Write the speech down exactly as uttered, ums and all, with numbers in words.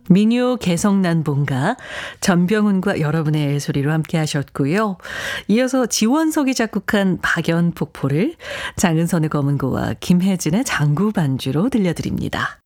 민요 개성난봉가 전병훈과 여러분의 소리로 함께 하셨고요. 이어서 지원석이 작곡한 박연폭포를 장은선의 검은고와 김혜진의 장구 반주로 들려드립니다.